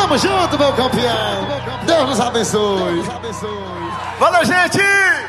Tamo junto, meu campeão. Deus nos abençoe. Valeu, gente!